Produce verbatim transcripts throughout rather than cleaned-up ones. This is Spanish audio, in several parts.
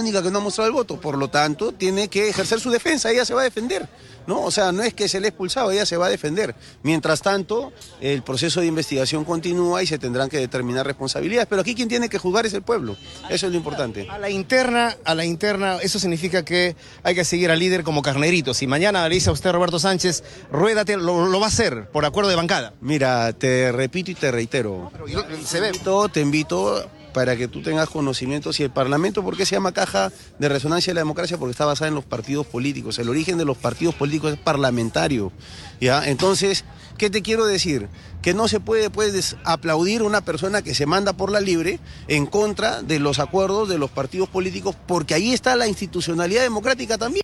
única que no ha mostrado el voto, por lo tanto tiene que ejercer su defensa, ella se va a defender, ¿no? O sea, no es que se le ha expulsado, ella se va a defender. Mientras tanto, el proceso de investigación continúa y se tendrán que determinar responsabilidades, pero aquí quien tiene que juzgar es el pueblo, eso es lo importante. A la interna, a la interna, eso significa que hay que seguir al líder como carnerito. Si mañana le dice a usted Roberto Sánchez, ruédate, lo, lo va a hacer por acuerdo de bancada. Mira, te repito y te reitero, Pero yo- se ve. te invito, te invito para que tú tengas conocimiento si el Parlamento, ¿por qué se llama caja de resonancia de la democracia? Porque está basada en los partidos políticos, el origen de los partidos políticos es parlamentario, ¿ya? Entonces, ¿qué te quiero decir? Que no se puede, puedes aplaudir a una persona que se manda por la libre en contra de los acuerdos de los partidos políticos, porque ahí está la institucionalidad democrática también.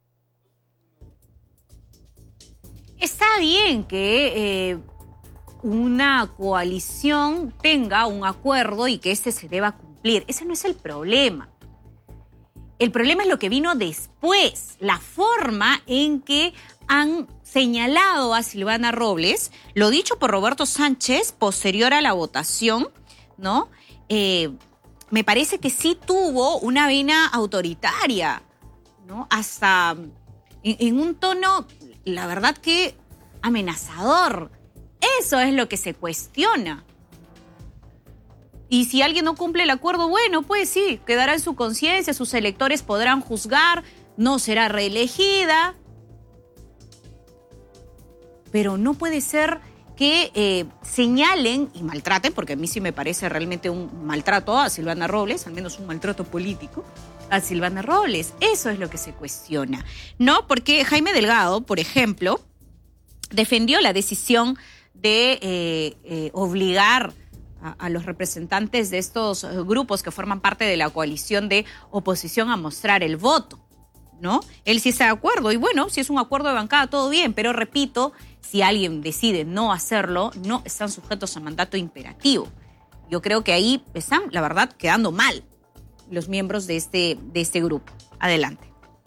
Está bien que eh, una coalición tenga un acuerdo y que este se deba cumplir. Ese no es el problema. El problema es lo que vino después, la forma en que han señalado a Silvana Robles, lo dicho por Roberto Sánchez posterior a la votación, ¿no? Eh, me parece que sí tuvo una vena autoritaria, ¿no? Hasta en, en un tono, la verdad que amenazador. Eso es lo que se cuestiona. Y si alguien no cumple el acuerdo, bueno, pues sí, quedará en su conciencia, sus electores podrán juzgar, no será reelegida. Pero no puede ser que eh, señalen y maltraten, porque a mí sí me parece realmente un maltrato a Silvana Robles, al menos un maltrato político a Silvana Robles. Eso es lo que se cuestiona, ¿no? Porque Jaime Delgado, por ejemplo, defendió la decisión de eh, eh, obligar a, a los representantes de estos eh, grupos que forman parte de la coalición de oposición a mostrar el voto, ¿no? Él sí está de acuerdo y bueno, si es un acuerdo de bancada, todo bien, pero repito, si alguien decide no hacerlo, no están sujetos a mandato imperativo. Yo creo que ahí están, la verdad, quedando mal los miembros de este, de este grupo. Adelante.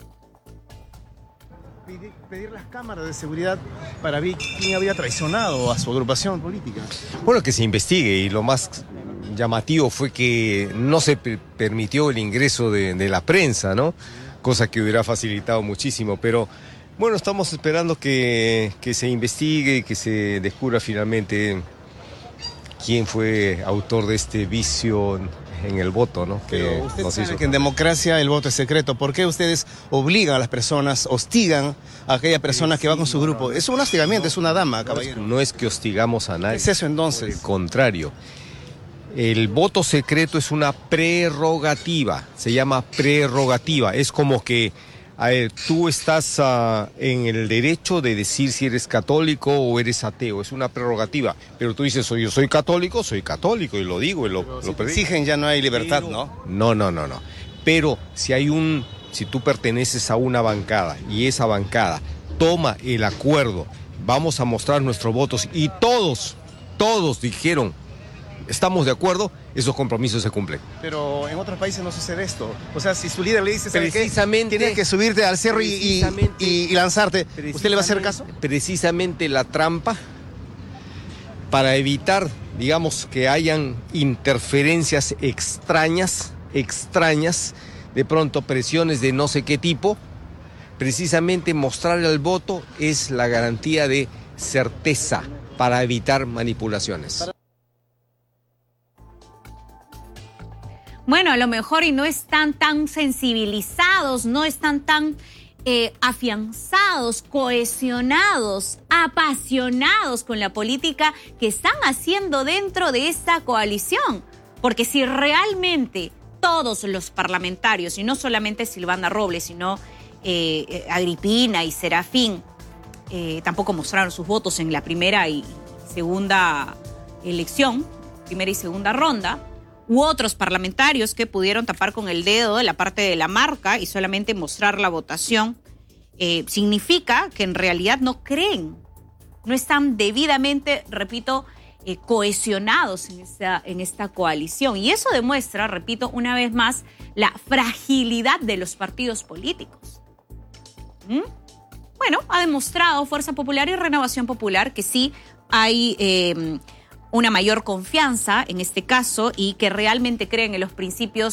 Pedir, pedir las cámaras de seguridad para ver quién había traicionado a su agrupación política. Bueno, que se investigue y lo más llamativo fue que no se per- permitió el ingreso de, de la prensa, ¿no? Cosa que hubiera facilitado muchísimo, pero bueno, estamos esperando que, que se investigue y que se descubra finalmente quién fue autor de este vicio en el voto, ¿no? Que Pero usted nos sabe hizo- que en democracia el voto es secreto. ¿Por qué ustedes obligan a las personas, hostigan a aquella persona que va con su grupo? Es un hostigamiento, es una dama, caballero. No es que hostigamos a ¿Qué nadie. es eso Por entonces? el contrario. El voto secreto es una prerrogativa, se llama prerrogativa. Es como que, a ver, tú estás uh, en el derecho de decir si eres católico o eres ateo, es una prerrogativa. Pero tú dices, soy, yo soy católico, soy católico, y lo digo, y lo, Pero lo si te predico. exigen ya no hay libertad, Pero- ¿no? No, no, no, no. Pero si hay un, si tú perteneces a una bancada y esa bancada toma el acuerdo, vamos a mostrar nuestros votos y todos, todos dijeron, estamos de acuerdo, esos compromisos se cumplen. Pero en otros países no sucede esto. O sea, si su líder le dice, ¿sabe qué? Precisamente- Tienes que subirte al cerro y, y- Precisamente- y- y lanzarte, ¿usted le va a hacer caso? Precisamente la trampa para evitar, digamos, que hayan interferencias extrañas, extrañas, de pronto presiones de no sé qué tipo, precisamente mostrar el voto es la garantía de certeza para evitar manipulaciones. Bueno, a lo mejor y no están tan sensibilizados, no están tan eh, afianzados, cohesionados, apasionados con la política que están haciendo dentro de esta coalición. Porque si realmente todos los parlamentarios, y no solamente Silvana Robles, sino eh, eh, Agripina y Serafín, eh, tampoco mostraron sus votos en la primera y segunda elección, primera y segunda ronda, u otros parlamentarios que pudieron tapar con el dedo la parte de la marca y solamente mostrar la votación, eh, significa que en realidad no creen, no están debidamente, repito, eh, cohesionados en esta, en esta coalición. Y eso demuestra, repito, una vez más, la fragilidad de los partidos políticos. ¿Mm? Bueno, ha demostrado Fuerza Popular y Renovación Popular que sí hay Eh, una mayor confianza en este caso y que realmente creen en los principios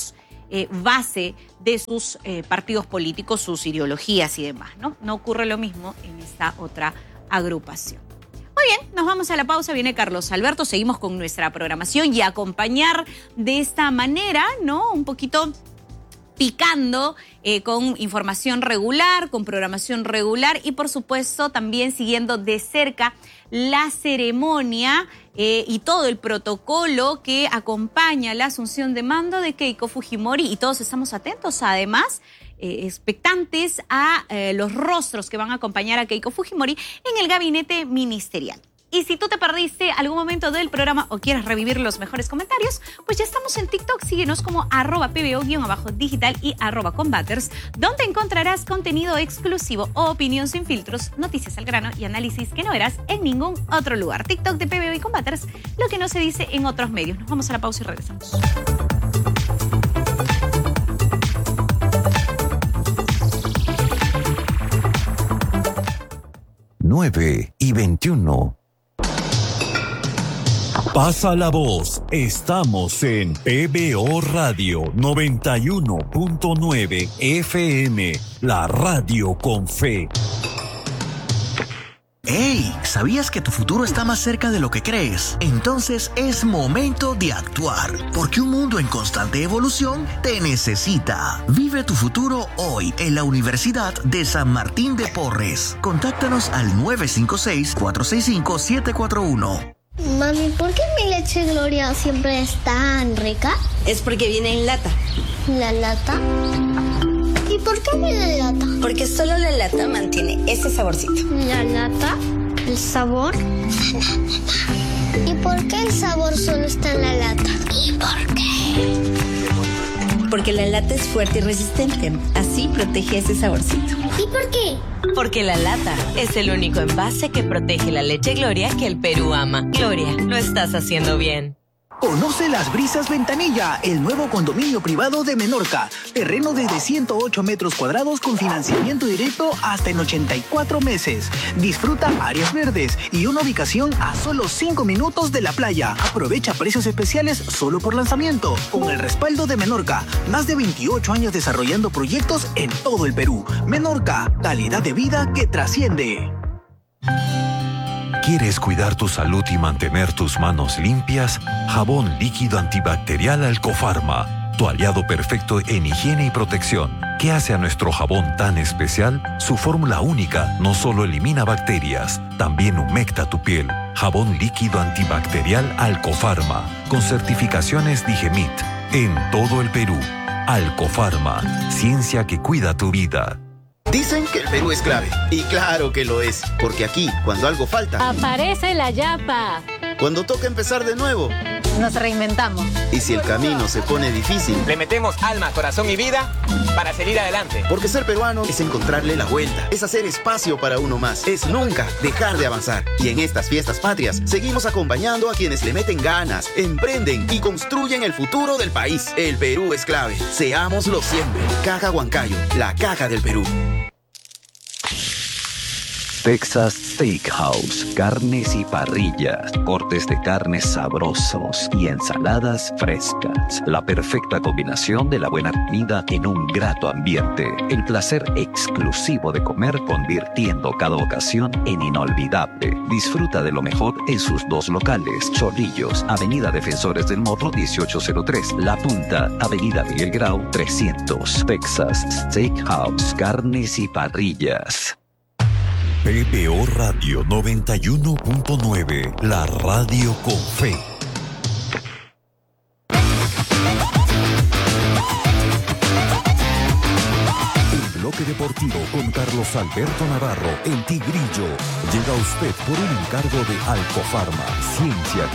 eh, base de sus eh, partidos políticos, sus ideologías y demás, ¿no? No ocurre lo mismo en esta otra agrupación. Muy bien, nos vamos a la pausa, viene Carlos Alberto, seguimos con nuestra programación y acompañar de esta manera, ¿no? Un poquito picando eh, con información regular, con programación regular y por supuesto también siguiendo de cerca la ceremonia eh, y todo el protocolo que acompaña la asunción de mando de Keiko Fujimori y todos estamos atentos además, eh, expectantes a eh, los rostros que van a acompañar a Keiko Fujimori en el gabinete ministerial. Y si tú te perdiste algún momento del programa o quieres revivir los mejores comentarios, pues ya estamos en TikTok. Síguenos como arroba pbo-digital y arroba combaters, donde encontrarás contenido exclusivo o opinión sin filtros, noticias al grano y análisis que no verás en ningún otro lugar. TikTok de P B O y Combaters, lo que no se dice en otros medios. Nos vamos a la pausa y regresamos. nueve y veintiuno. Pasa la voz, estamos en P B O Radio noventa y uno punto nueve F M, la radio con fe. ¡Hey! ¿Sabías que tu futuro está más cerca de lo que crees? Entonces es momento de actuar, porque un mundo en constante evolución te necesita. Vive tu futuro hoy en la Universidad de San Martín de Porres. Contáctanos al nueve cinco seis, cuatro seis cinco, siete cuatro uno. Mami, ¿por qué mi leche Gloria siempre es tan rica? Es porque viene en lata. ¿La lata? ¿Y por qué viene en lata? Porque solo la lata mantiene ese saborcito. ¿La lata? ¿El sabor? ¿Y por qué el sabor solo está en la lata? ¿Y por qué? Porque la lata es fuerte y resistente. Así protege ese saborcito. ¿Y por qué? Porque la lata es el único envase que protege la leche Gloria que el Perú ama. Gloria, lo estás haciendo bien. Conoce Las Brisas Ventanilla, el nuevo condominio privado de Menorca. Terreno desde ciento ocho metros cuadrados con financiamiento directo hasta en ochenta y cuatro meses. Disfruta áreas verdes y una ubicación a solo cinco minutos de la playa. Aprovecha precios especiales solo por lanzamiento. Con el respaldo de Menorca, más de veintiocho años desarrollando proyectos en todo el Perú. Menorca, calidad de vida que trasciende. ¿Quieres cuidar tu salud y mantener tus manos limpias? Jabón líquido antibacterial Alcofarma, tu aliado perfecto en higiene y protección. ¿Qué hace a nuestro jabón tan especial? Su fórmula única no solo elimina bacterias, también humecta tu piel. Jabón líquido antibacterial Alcofarma, con certificaciones Digemit, en todo el Perú. Alcofarma, ciencia que cuida tu vida. Dicen que el Perú es clave, y claro que lo es, porque aquí, cuando algo falta, aparece la yapa. Cuando toca empezar de nuevo, nos reinventamos. Y si el camino se pone difícil, le metemos alma, corazón y vida para seguir adelante. Porque ser peruano es encontrarle la vuelta, es hacer espacio para uno más, es nunca dejar de avanzar. Y en estas fiestas patrias, seguimos acompañando a quienes le meten ganas, emprenden y construyen el futuro del país. El Perú es clave, seámoslo siempre. Caja Huancayo, la caja del Perú. Texas Steakhouse, carnes y parrillas, cortes de carnes sabrosos y ensaladas frescas. La perfecta combinación de la buena comida en un grato ambiente. El placer exclusivo de comer convirtiendo cada ocasión en inolvidable. Disfruta de lo mejor en sus dos locales. Chorrillos, Avenida Defensores del Morro dieciocho cero tres. La Punta, Avenida Miguel Grau trescientos. Texas Steakhouse, carnes y parrillas. P B O Radio noventa y uno punto nueve, la radio con fe. El bloque deportivo con Carlos Alberto Navarro, el Tigrillo, llega a usted por un encargo de Alcofarma, ciencia